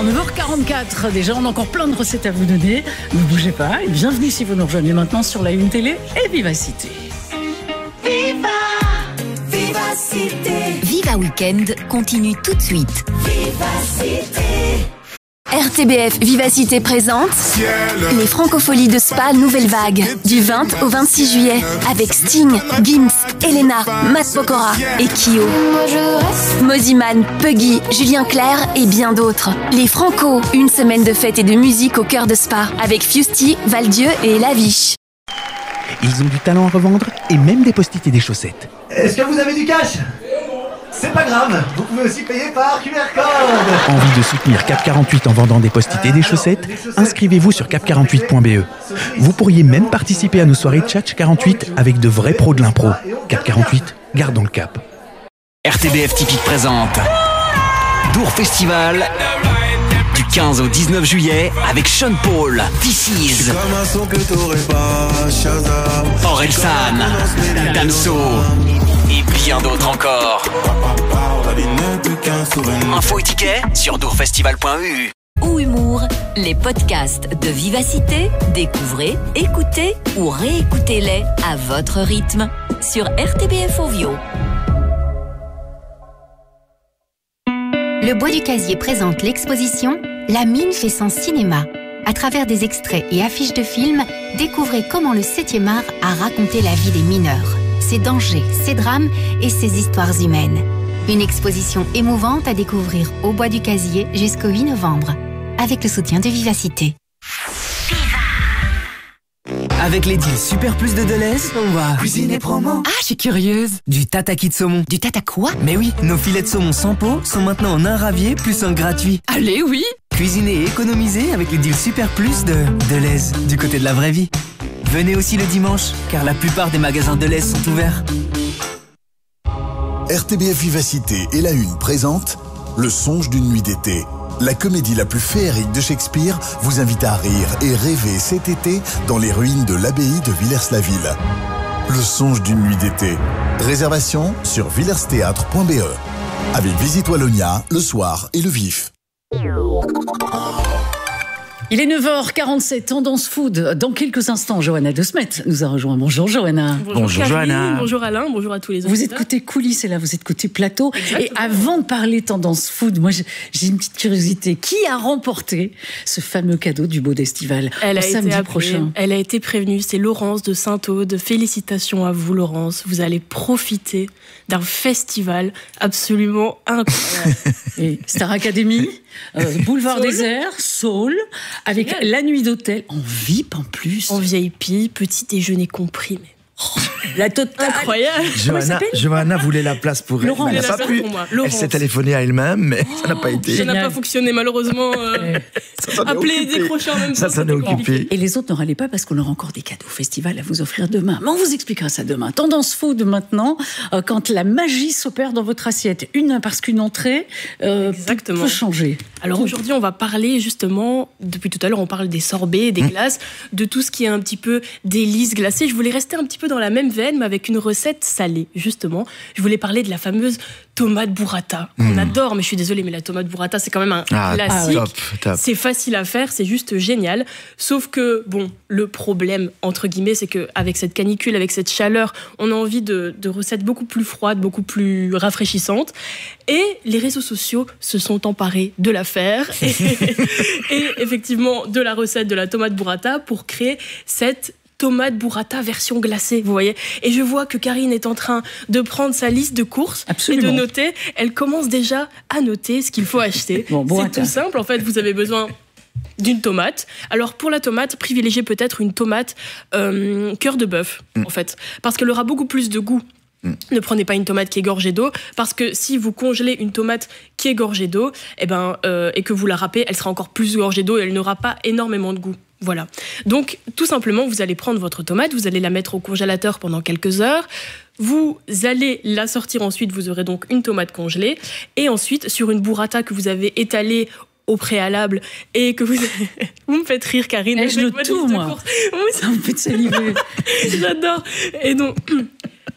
Alors 9h44 déjà, on a encore plein de recettes à vous donner. Ne bougez pas et bienvenue si vous nous rejoignez maintenant sur la Une Télé et Vivacité. Viva Vivacité. Viva Weekend continue tout de suite. Vivacité. RTBF Vivacité présente les Francopholies de Spa Nouvelle Vague du 20 au 26 juillet avec Sting, Gims, Elena, Matt Pokora et Kyo. Moziman, Puggy, Julien Clerc et bien d'autres. Les Franco, une semaine de fête et de musique au cœur de Spa avec Fusty, Valdieu et Laviche. Ils ont du talent à revendre et même des post-it et des chaussettes. Est-ce que vous avez du cash ? C'est pas grave, vous pouvez aussi payer par QR code. Envie de soutenir Cap 48 en vendant des post-it et des chaussettes ? Inscrivez-vous sur cap48.be. Vous pourriez même participer à nos soirées Tchatch 48 avec de vrais pros de l'impro. Cap 48, gardons le cap. RTBF Typique présente Dour Festival du 15 au 19 juillet avec Sean Paul, This Is, Orelsan, Damso et bien d'autres encore. Info et tickets sur dourfestival.eu. Ou Humour, les podcasts de Vivacité, découvrez, écoutez ou réécoutez-les à votre rythme sur RTBF Ovio. Le Bois du Casier présente l'exposition La Mine fait son cinéma. À travers des extraits et affiches de films, découvrez comment le 7e art a raconté la vie des mineurs, ses dangers, ses drames et ses histoires humaines. Une exposition émouvante à découvrir au Bois du Casier jusqu'au 8 novembre, avec le soutien de Vivacité. Avec les deals Super Plus de Deleuze, on va Cuisiner promo. Ah, je suis curieuse. Du tataki de saumon. Du tata quoi ? Mais oui, nos filets de saumon sans peau sont maintenant en un ravier plus un gratuit. Allez, oui. Cuisiner et économiser avec les deals Super Plus de Deleuze, du côté de la vraie vie. Venez aussi le dimanche, car la plupart des magasins Deleuze sont ouverts. RTBF Vivacité et La Une présente Le Songe d'une nuit d'été. La comédie la plus féerique de Shakespeare vous invite à rire et rêver cet été dans les ruines de l'abbaye de Villers-la-Ville. Le Songe d'une nuit d'été. Réservation sur villersthéâtre.be. Avec Visite Wallonia, le soir et le vif. Il est 9h47, Tendance Food. Dans quelques instants, Johanna De Smet nous a rejoint. Bonjour Johanna. Bonjour Johanna. Bonjour Alain, bonjour à tous les auditeurs. Vous êtes côté coulisses et là, vous êtes côté plateau. Exactement. Et avant de parler Tendance Food, moi j'ai une petite curiosité. Qui a remporté ce fameux cadeau du Beau d'Estival samedi prochain ? Elle a été prévenue, c'est Laurence de Saint-Aude. Félicitations à vous Laurence, vous allez profiter d'un festival absolument incroyable. Et Star Academy, Boulevard Soul. Désert, Soul, avec Génial. la nuit d'hôtel en VIP en plus. En VIP, petit déjeuner compris, mais La totale. incroyable. Johanna voulait la place pour elle, Laurent, mais elle elle n'a a pas la pu. place pour moi. Elle Laurence. s'est téléphonée à elle-même, mais ça n'a pas été. Ça n'a Génial. pas fonctionné malheureusement. Ça s'en est Appeler et occupé. décrocher en même temps. Ça s'en est c'était compliqué. occupé. Et les autres ne râlez pas parce qu'on aura encore des cadeaux festival à vous offrir demain. Mais on vous expliquera ça demain. Tendance food maintenant, quand la magie s'opère dans votre assiette. Parce qu'une entrée Exactement. peut changer. Alors aujourd'hui, on va parler justement, depuis tout à l'heure, on parle des sorbets, des glaces, de tout ce qui est un petit peu délices glacées. Je voulais rester un petit peu dans la même veine, mais avec une recette salée, justement. Je voulais parler de la fameuse tomate burrata. On adore, mais je suis désolée, mais la tomate burrata, c'est quand même un classique. Top. C'est facile à faire, c'est juste génial. Sauf que, bon, le problème, entre guillemets, c'est qu'avec cette canicule, avec cette chaleur, on a envie de recettes beaucoup plus froides, beaucoup plus rafraîchissantes. Et les réseaux sociaux se sont emparés de l'affaire et effectivement de la recette de la tomate burrata pour créer cette tomate burrata version glacée, vous voyez. Et je vois que Karine est en train de prendre sa liste de courses Absolument. et de noter. Elle commence déjà à noter ce qu'il faut acheter. Bon, C'est burrata. tout simple, en fait, vous avez besoin d'une tomate. Alors pour la tomate, privilégiez peut-être une tomate cœur de bœuf, en fait, parce qu'elle aura beaucoup plus de goût. Ne prenez pas une tomate qui est gorgée d'eau, parce que si vous congelez une tomate qui est gorgée d'eau, et que vous la râpez, elle sera encore plus gorgée d'eau et elle n'aura pas énormément de goût. Voilà. Donc, tout simplement, vous allez prendre votre tomate, vous allez la mettre au congélateur pendant quelques heures. Vous allez la sortir ensuite, vous aurez donc une tomate congelée. Et ensuite, sur une burrata que vous avez étalée au préalable et que vous... Vous me faites rire, Karine. Je avec note votre tout, liste de moi. courses. Ça me fait saliver. J'adore. Et donc...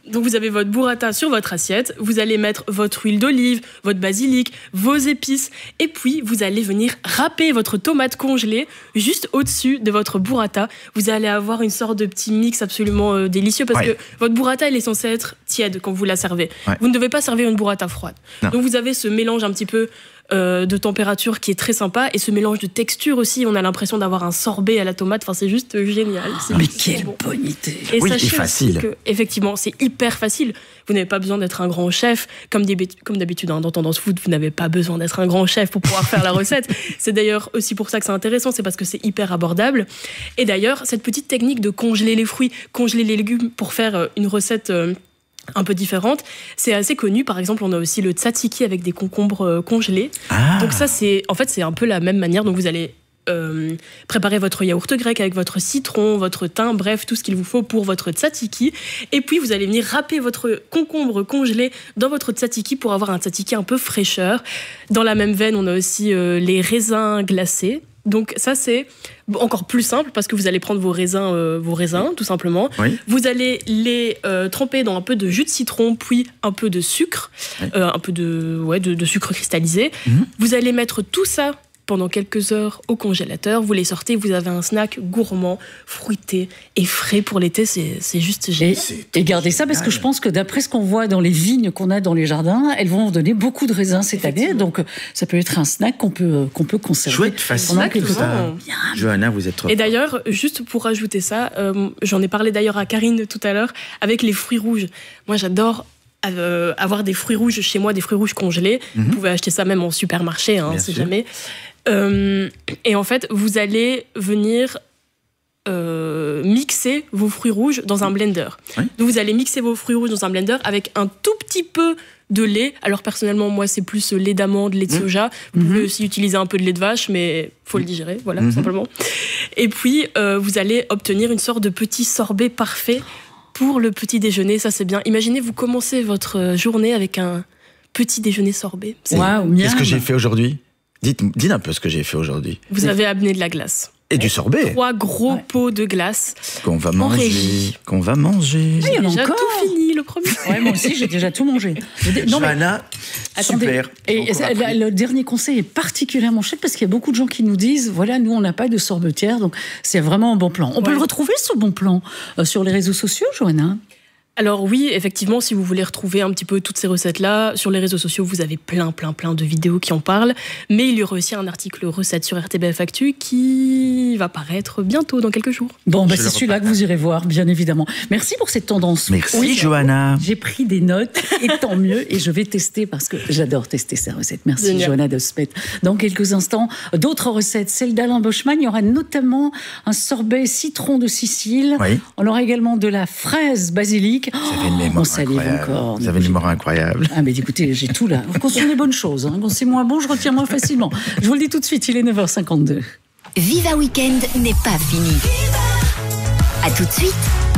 Donc vous avez votre burrata sur votre assiette, vous allez mettre votre huile d'olive, votre basilic, vos épices, et puis vous allez venir râper votre tomate congelée juste au-dessus de votre burrata. Vous allez avoir une sorte de petit mix absolument délicieux parce que votre burrata, elle est censée être tiède quand vous la servez. Vous ne devez pas servir une burrata froide. Non. Donc vous avez ce mélange un petit peu de température qui est très sympa et ce mélange de texture aussi, on a l'impression d'avoir un sorbet à la tomate, enfin c'est juste génial. Mais quelle bonne idée. Et oui, sachez et facile. que, effectivement, c'est hyper facile. Vous n'avez pas besoin d'être un grand chef, comme d'habitude dans Tendance Food, vous n'avez pas besoin d'être un grand chef pour pouvoir faire la recette. C'est d'ailleurs aussi pour ça que c'est intéressant, c'est parce que c'est hyper abordable. Et d'ailleurs, cette petite technique de congeler les fruits, congeler les légumes pour faire une recette un peu différente, c'est assez connu. Par exemple, on a aussi le tzatziki avec des concombres congelés. Donc ça, c'est un peu la même manière. Donc vous allez préparer votre yaourt grec avec votre citron, votre thym, bref, tout ce qu'il vous faut pour votre tzatziki. Et puis vous allez venir râper votre concombre congelé dans votre tzatziki pour avoir un tzatziki un peu fraîcheur. Dans la même veine, on a aussi les raisins glacés. Donc ça, c'est encore plus simple parce que vous allez prendre vos raisins tout simplement. Oui. Vous allez les tremper dans un peu de jus de citron, puis un peu de sucre, un peu de sucre cristallisé. Vous allez mettre tout ça pendant quelques heures au congélateur, vous les sortez, vous avez un snack gourmand, fruité et frais pour l'été, c'est juste génial. Et gardez ça parce que je pense que d'après ce qu'on voit dans les vignes qu'on a dans les jardins, elles vont donner beaucoup de raisins cette année, donc ça peut être un snack qu'on peut conserver. Chouette, facile tout ça. Johanna, vous êtes trop. Et d'ailleurs, juste pour rajouter ça, j'en ai parlé d'ailleurs à Karine tout à l'heure, avec les fruits rouges. Moi, j'adore avoir des fruits rouges chez moi, des fruits rouges congelés. Vous pouvez acheter ça même en supermarché, si jamais. Et en fait, vous allez venir mixer vos fruits rouges dans un blender. Donc vous allez mixer vos fruits rouges dans un blender avec un tout petit peu de lait. Alors personnellement, moi, c'est plus lait d'amande, lait de soja. Vous pouvez aussi utiliser un peu de lait de vache, mais faut le digérer, voilà, tout simplement. Et puis, vous allez obtenir une sorte de petit sorbet parfait pour le petit déjeuner. Ça, c'est bien. Imaginez, vous commencez votre journée avec un petit déjeuner sorbet. Qu'est-ce que j'ai fait aujourd'hui ? Dites un peu ce que j'ai fait aujourd'hui. Vous avez amené de la glace. Et du sorbet. 3 gros pots de glace. Qu'on va manger. J'ai déjà tout fini, le premier. Moi aussi, j'ai déjà tout mangé. Johanna, super. Et le dernier conseil est particulièrement chouette parce qu'il y a beaucoup de gens qui nous disent, voilà, nous, on n'a pas de sorbetière, donc c'est vraiment un bon plan. On peut le retrouver, ce bon plan, sur les réseaux sociaux, Johanna ? Alors oui, effectivement, si vous voulez retrouver un petit peu toutes ces recettes-là, sur les réseaux sociaux, vous avez plein de vidéos qui en parlent. Mais il y aura aussi un article recette sur RTBF Actu qui va paraître bientôt, dans quelques jours. Bon, c'est celui-là que vous irez voir, bien évidemment. Merci pour cette tendance. Merci, Johanna. J'ai pris des notes, et tant mieux. Et je vais tester parce que j'adore tester ces recettes. Merci, Johanna Dospet. Dans quelques instants, d'autres recettes. Celle d'Alain Boschman, il y aura notamment un sorbet citron de Sicile. On aura également de la fraise basilic. Vous avez une mémoire incroyable. Vous avez une mémoire incroyable. Ah, mais écoutez, j'ai tout là. Quand c'est des bonnes choses, quand c'est moins bon, je retiens moins facilement. Je vous le dis tout de suite, il est 9h52. Viva Weekend n'est pas fini. À tout de suite.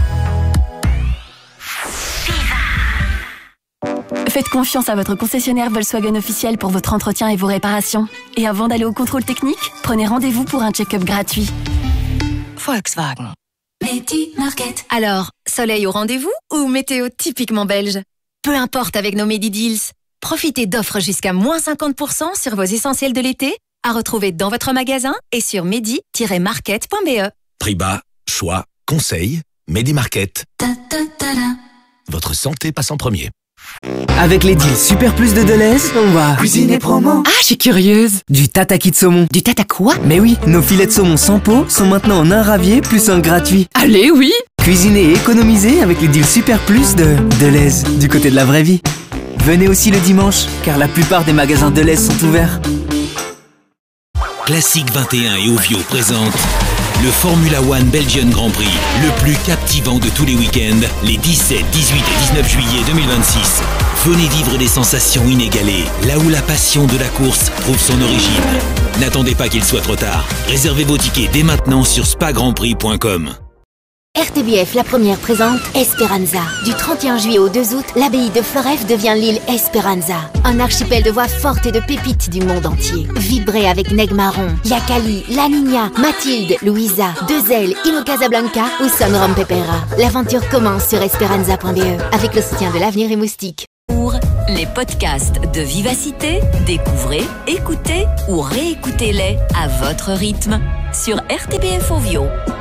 Faites confiance à votre concessionnaire Volkswagen officiel pour votre entretien et vos réparations. Et avant d'aller au contrôle technique, prenez rendez-vous pour un check-up gratuit. Volkswagen. Medi Market. Alors, soleil au rendez-vous ou météo typiquement belge ? Peu importe avec nos Medi Deals. Profitez d'offres jusqu'à moins 50% sur vos essentiels de l'été, à retrouver dans votre magasin et sur medi-market.be. Prix bas, choix, conseil, Medi Market. Votre santé passe en premier. Avec les deals Super Plus de Deleuze, on va cuisiner promo. Ah, je suis curieuse. Du tataki de saumon. Du tata quoi ? Mais oui, nos filets de saumon sans peau sont maintenant en un ravier plus un gratuit. Allez, oui. Cuisiner et économiser avec les deals Super Plus de Deleuze, du côté de la vraie vie. Venez aussi le dimanche, car la plupart des magasins Deleuze sont ouverts. Classique 21 et Ovio présente le Formula One Belgian Grand Prix, le plus captivant de tous les week-ends, les 17, 18 et 19 juillet 2026. Venez vivre des sensations inégalées, là où la passion de la course trouve son origine. N'attendez pas qu'il soit trop tard. Réservez vos tickets dès maintenant sur spagrandprix.com. RTBF La Première présente Esperanza. Du 31 juillet au 2 août, l'abbaye de Floreffe devient l'île Esperanza. Un archipel de voix fortes et de pépites du monde entier. Vibrez avec Neg Marron, Yakali, La Niña, Mathilde, Louisa, Dezel, Ino Casablanca ou Son Rom Pepera. L'aventure commence sur esperanza.be avec le soutien de l'Avenir et Moustique. Pour les podcasts de Vivacité, découvrez, écoutez ou réécoutez-les à votre rythme sur RTBF Ovio.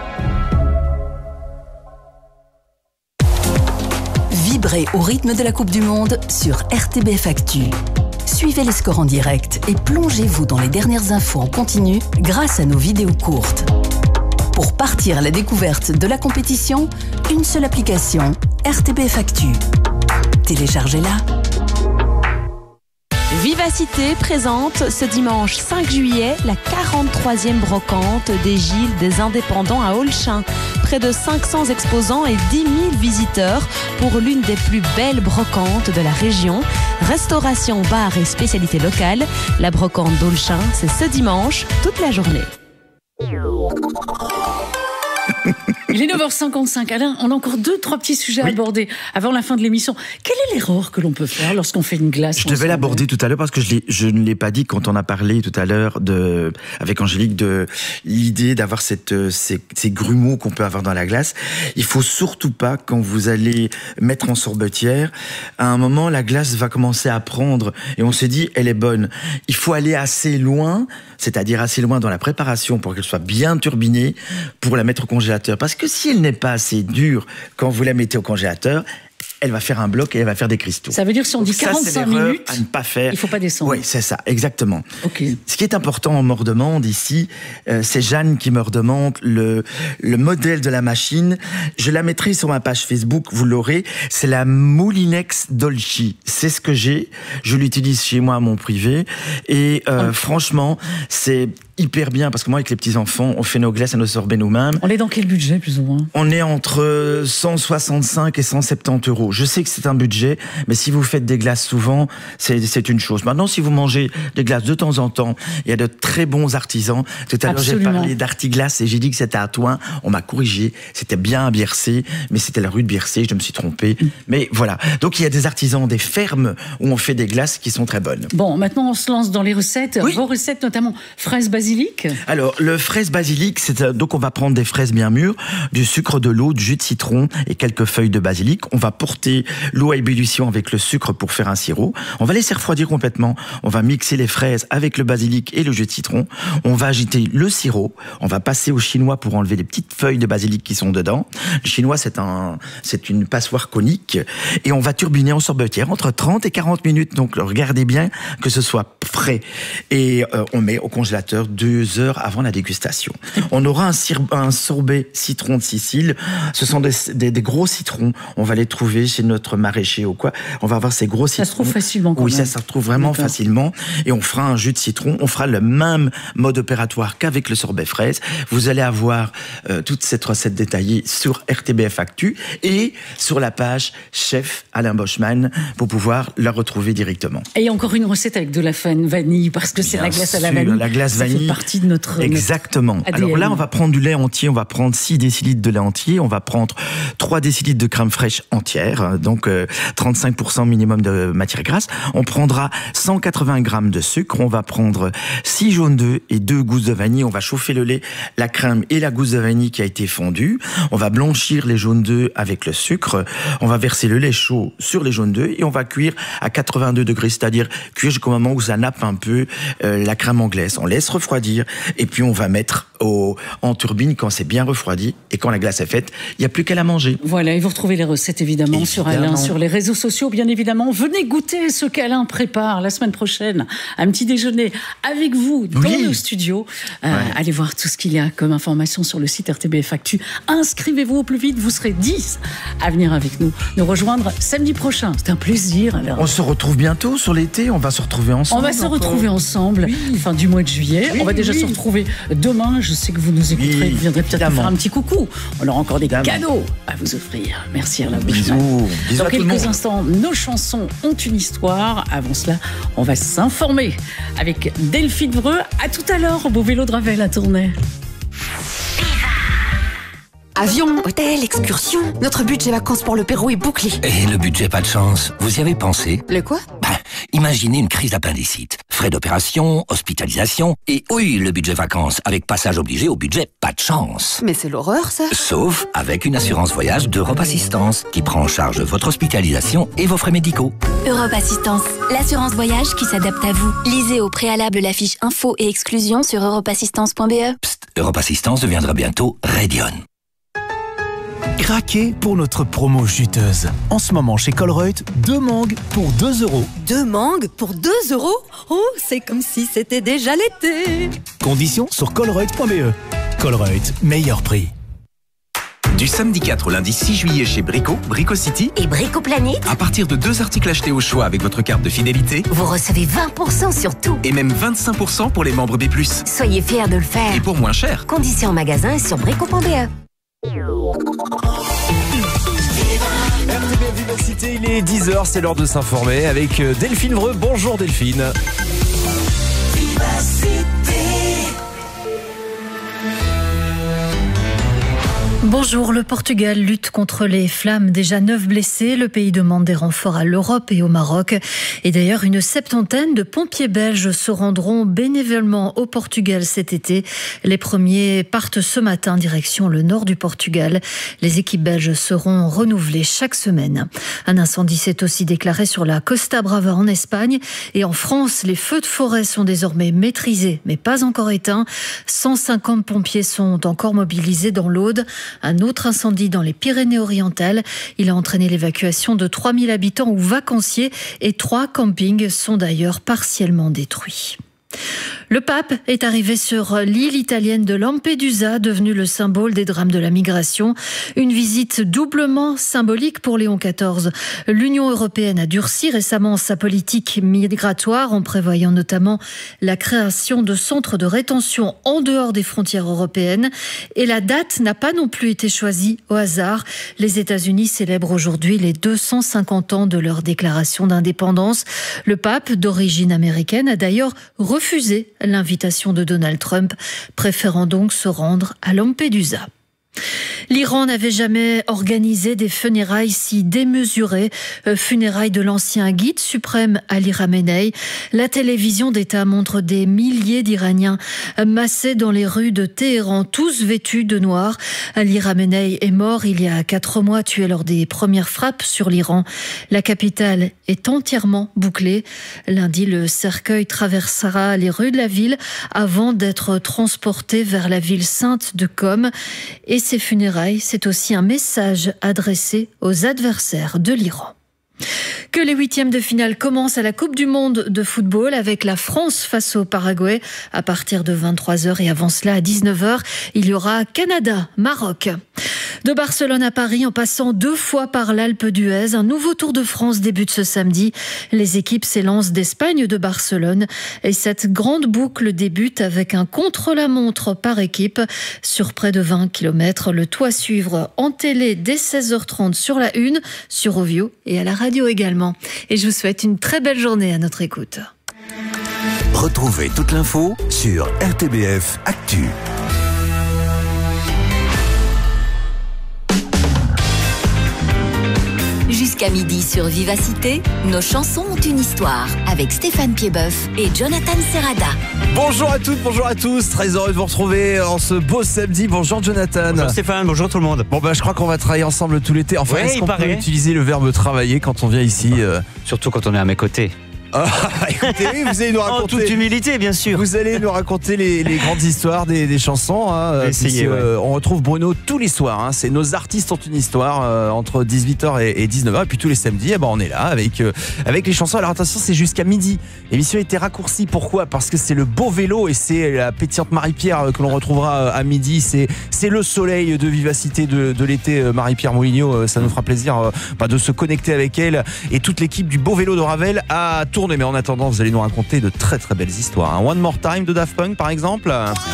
Vibrez au rythme de la Coupe du Monde sur RTBF Actu. Suivez les scores en direct et plongez-vous dans les dernières infos en continu grâce à nos vidéos courtes. Pour partir à la découverte de la compétition, une seule application, RTBF Actu. Téléchargez-la. Vivacité présente ce dimanche 5 juillet la 43e brocante des Gilles des Indépendants à Olchin. Près de 500 exposants et 10 000 visiteurs pour l'une des plus belles brocantes de la région. Restauration, bar et spécialités locales. La brocante d'Olchin, c'est ce dimanche, toute la journée. Il est 9h55. Alain, on a encore 2-3 petits sujets à aborder avant la fin de l'émission. Quelle est l'erreur que l'on peut faire lorsqu'on fait une glace? Je devais l'aborder tout à l'heure parce que je ne l'ai pas dit quand on a parlé tout à l'heure avec Angélique de l'idée d'avoir ces grumeaux qu'on peut avoir dans la glace. Il faut surtout pas, quand vous allez mettre en sorbetière, à un moment, la glace va commencer à prendre et on se dit, elle est bonne. Il faut aller assez loin, c'est-à-dire assez loin dans la préparation pour qu'elle soit bien turbinée pour la mettre au congélateur. Parce que si elle n'est pas assez dure quand vous la mettez au congélateur, elle va faire un bloc et elle va faire des cristaux. Ça veut dire si on dit 45 minutes, à ne pas faire. Il ne faut pas descendre. Oui, c'est ça, exactement. Okay. Ce qui est important, on me redemande ici, c'est Jeanne qui me redemande le modèle de la machine. Je la mettrai sur ma page Facebook, vous l'aurez. C'est la Moulinex Dolci. C'est ce que j'ai. Je l'utilise chez moi à mon privé. Et franchement, c'est hyper bien parce que moi, avec les petits-enfants, on fait nos glaces et nos sorbets nous-mêmes. On est dans quel budget, plus ou moins? On est entre 165 et 170 euros. Je sais que c'est un budget, mais si vous faites des glaces souvent, c'est une chose. Maintenant, si vous mangez des glaces de temps en temps, il y a de très bons artisans. Tout à l'heure, j'ai parlé d'Artiglace et j'ai dit que c'était à Toin. On m'a corrigé. C'était bien à Biercé, mais c'était la rue de Biercé. Je me suis trompé. Mais voilà. Donc, il y a des artisans, des fermes où on fait des glaces qui sont très bonnes. Bon, maintenant, on se lance dans les recettes. Oui. Vos recettes, notamment fraises basilic. Alors, le fraise basilic, donc on va prendre des fraises bien mûres, du sucre, de l'eau, du jus de citron et quelques feuilles de basilic. On va porter l'eau à ébullition avec le sucre pour faire un sirop. On va laisser refroidir complètement. On va mixer les fraises avec le basilic et le jus de citron. On va agiter le sirop. On va passer au chinois pour enlever les petites feuilles de basilic qui sont dedans. Le chinois, c'est une passoire conique. Et on va turbiner en sorbetière entre 30 et 40 minutes. Donc, regardez bien que ce soit frais. Et on met au congélateur 2 heures avant la dégustation. On aura un sorbet citron de Sicile. Ce sont des gros citrons. On va les trouver chez notre maraîcher ou quoi. On va avoir ces gros citrons. Ça se trouve facilement quand même. Oui, ça se trouve vraiment facilement. Et on fera un jus de citron. On fera le même mode opératoire qu'avec le sorbet fraise. Vous allez avoir toute cette recette détaillée sur RTBF Actu et sur la page Chef Alain Boschmann pour pouvoir la retrouver directement. Et encore une recette avec de la vanille parce que c'est la glace à la vanille. La glace vanille. Ça fait partie de notre Exactement. ADN. Alors là, on va prendre du lait entier. On va prendre 6 décilitres de lait entier. On va prendre 3 décilitres de crème fraîche entière. Donc 35% minimum de matière grasse. On prendra 180 grammes de sucre. On va prendre 6 jaunes d'œufs et 2 gousses de vanille. On va chauffer le lait, la crème et la gousse de vanille qui a été fondue. On va blanchir les jaunes d'œufs avec le sucre. On va verser le lait chaud sur les jaunes d'œufs et on va cuire à 82 degrés, c'est-à-dire cuire jusqu'au moment où ça nappe un peu la crème anglaise. On laisse refroidir et puis on va mettre en turbine quand c'est bien refroidi et quand la glace est faite, il n'y a plus qu'à la manger. Voilà, et vous retrouvez les recettes évidemment sur Alain, sur les réseaux sociaux bien évidemment. Venez goûter ce qu'Alain prépare la semaine prochaine, un petit déjeuner avec vous dans le studio. Allez voir tout ce qu'il y a comme information sur le site RTBF Actu. Inscrivez-vous au plus vite, vous serez 10 à venir avec nous rejoindre samedi prochain. C'est un plaisir. Alors. On se retrouve bientôt sur l'été, on va se retrouver ensemble. On va se retrouver ensemble fin du mois de juillet. On va déjà se retrouver demain. Je sais que vous nous écouterez, vous viendrez peut-être nous faire un petit coucou. On aura encore des cadeaux à vous offrir. Merci Alain Boschmann. Bisous. Dans quelques instants, nos chansons ont une histoire. Avant cela, on va s'informer avec Delphine Vreux. À tout à l'heure au beau vélo de Ravel à Tournai. Avion, hôtel, excursion. Notre budget vacances pour le Pérou est bouclé. Et le budget pas de chance, vous y avez pensé? Le quoi? Imaginez une crise d'appendicite. Frais d'opération, hospitalisation et oui, le budget vacances avec passage obligé au budget pas de chance. Mais c'est l'horreur ça. Sauf avec une assurance voyage d'Europe Assistance qui prend en charge votre hospitalisation et vos frais médicaux. Europe Assistance, l'assurance voyage qui s'adapte à vous. Lisez au préalable la fiche info et exclusion sur europeassistance.be. Psst, Europe Assistance deviendra bientôt Radion. Craquez pour notre promo juteuse. En ce moment chez Colruyt, 2 mangues pour 2 €. 2 mangues pour 2 €? Oh, c'est comme si c'était déjà l'été. Conditions sur colruyt.be. Colruyt, meilleur prix. Du samedi 4 au lundi 6 juillet chez Brico City et Brico Planet. À partir de 2 articles achetés au choix avec votre carte de fidélité, vous recevez 20% sur tout. Et même 25% pour les membres B+. Soyez fiers de le faire. Et pour moins cher. Conditions en magasin et sur brico.be. RTB Vivacité, il est 10h, c'est l'heure de s'informer avec Delphine Vreux. Bonjour Delphine. Bonjour, le Portugal lutte contre les flammes. Déjà 9 blessés. Le pays demande des renforts à l'Europe et au Maroc. Et d'ailleurs, une 70aine de pompiers belges se rendront bénévolement au Portugal cet été. Les premiers partent ce matin direction le nord du Portugal. Les équipes belges seront renouvelées chaque semaine. Un incendie s'est aussi déclaré sur la Costa Brava en Espagne. Et en France, les feux de forêt sont désormais maîtrisés, mais pas encore éteints. 150 pompiers sont encore mobilisés dans l'Aude. Un autre incendie dans les Pyrénées-Orientales. Il a entraîné l'évacuation de 3000 habitants ou vacanciers et 3 campings sont d'ailleurs partiellement détruits. Le pape est arrivé sur l'île italienne de Lampedusa, devenue le symbole des drames de la migration. Une visite doublement symbolique pour Léon XIV. L'Union européenne a durci récemment sa politique migratoire en prévoyant notamment la création de centres de rétention en dehors des frontières européennes. Et la date n'a pas non plus été choisie au hasard. Les États-Unis célèbrent aujourd'hui les 250 ans de leur déclaration d'indépendance. Le pape, d'origine américaine, a d'ailleurs refusé l'invitation de Donald Trump, préférant donc se rendre à Lampedusa. L'Iran n'avait jamais organisé des funérailles si démesurées. Funérailles de l'ancien guide suprême Ali Khamenei. La télévision d'État montre des milliers d'Iraniens massés dans les rues de Téhéran, tous vêtus de noir. Ali Khamenei est mort il y a 4 mois, tué lors des premières frappes sur l'Iran. La capitale est entièrement bouclée. Lundi, le cercueil traversera les rues de la ville avant d'être transporté vers la ville sainte de Qom. Et ces funérailles, c'est aussi un message adressé aux adversaires de l'Iran. Que les 8e de finale commencent à la Coupe du Monde de football avec la France face au Paraguay à partir de 23h et avant cela à 19h, il y aura Canada-Maroc. De Barcelone à Paris en passant 2 fois par l'Alpe d'Huez, un nouveau Tour de France débute ce samedi. Les équipes s'élancent d'Espagne de Barcelone et cette grande boucle débute avec un contre-la-montre par équipe sur près de 20 km. Le tout à suivre en télé dès 16h30 sur la 1, sur Ovio et à la radio également. Et je vous souhaite une très belle journée à notre écoute. Retrouvez toute l'info sur RTBF Actu. Jusqu'à midi sur Vivacité, nos chansons ont une histoire avec Stéphane Piedboeuf et Jonathan Serrada. Bonjour à toutes, bonjour à tous, très heureux de vous retrouver en ce beau samedi. Bonjour Jonathan. Bonjour Stéphane, bonjour tout le monde. Bon je crois qu'on va travailler ensemble tout l'été. Enfin, est-ce qu'on peut utiliser le verbe travailler quand on vient ici Surtout quand on est à mes côtés. Écoutez, oui, vous allez nous raconter. En toute humilité, bien sûr. Vous allez nous raconter les grandes histoires des chansons. Essayez, On retrouve Bruno tous les soirs. C'est nos artistes ont une histoire entre 18h et 19h. Et puis tous les samedis, on est là avec les chansons. Alors attention, c'est jusqu'à midi. L'émission a été raccourcie. Pourquoi ? Parce que c'est le beau vélo et c'est la pétillante Marie-Pierre que l'on retrouvera à midi. C'est le soleil de Vivacité de l'été, Marie-Pierre Moulineau. Ça nous fera plaisir de se connecter avec elle et toute l'équipe du beau vélo de Ravel à tourner. Mais en attendant, vous allez nous raconter de très très belles histoires. One More Time de Daft Punk par exemple.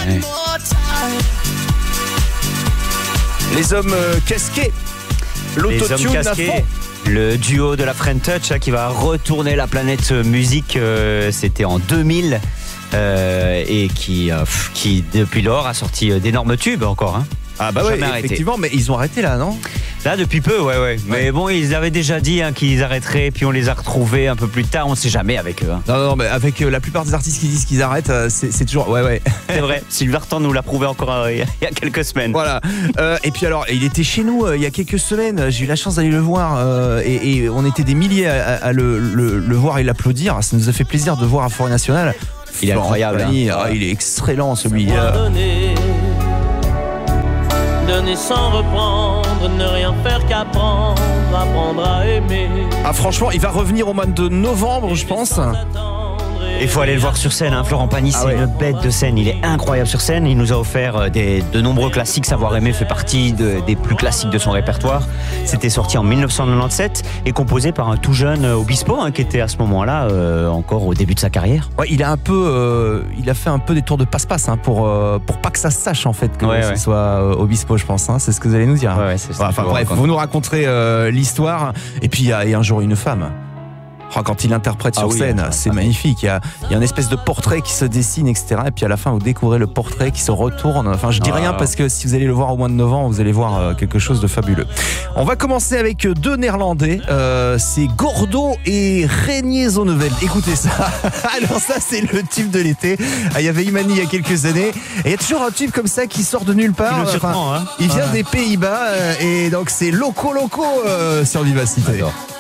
Les hommes casqués. L'autotune à fond. Le duo de la Friend Touch qui va retourner la planète musique. C'était en 2000. Et qui depuis lors a sorti d'énormes tubes encore. Ah bah ouais, effectivement, mais ils ont arrêté là, non? Là, depuis peu, ouais. Mais bon, ils avaient déjà dit qu'ils arrêteraient, puis on les a retrouvés un peu plus tard. On sait jamais avec eux. Non, mais avec la plupart des artistes qui disent qu'ils arrêtent, c'est toujours. Ouais. C'est vrai. Sylvain Vartan nous l'a prouvé encore il y a quelques semaines. Voilà. Et puis alors, il était chez nous il y a quelques semaines. J'ai eu la chance d'aller le voir et on était des milliers à le voir et l'applaudir. Ça nous a fait plaisir de voir à Forêt Nationale. Il est incroyable. Il est excellent celui-là. Donner sans reprendre, ne rien faire qu'apprendre, apprendre à aimer. Ah franchement, il va revenir au mois de novembre, je pense. Il faut aller le voir sur scène, Florent Pagny, c'est une bête de scène, il est incroyable sur scène, il nous a offert de nombreux classiques, Savoir aimer fait partie des plus classiques de son répertoire. C'était sorti en 1997 et composé par un tout jeune Obispo qui était à ce moment-là encore au début de sa carrière. Ouais, il a fait un peu des tours de passe-passe pour pas que ça se sache en fait que ce soit Obispo, je pense. C'est ce que vous allez nous dire. Enfin bref, vous nous raconterez l'histoire. Et puis il y a Un jour une femme. Quand il interprète sur scène, c'est magnifique. Il y a une espèce de portrait qui se dessine, etc. Et puis à la fin, vous découvrez le portrait qui se retourne. Enfin, je dis rien parce que si vous allez le voir au mois de novembre, vous allez voir quelque chose de fabuleux. On va commencer avec deux Néerlandais. C'est Gordo et Reinier Zonneveld. Écoutez ça. Alors ça, c'est le tube de l'été. Il y avait Imani il y a quelques années. Et il y a toujours un tube comme ça qui sort de nulle part. Il vient des Pays-Bas. Et donc c'est Loco sur Vivacité. D'accord.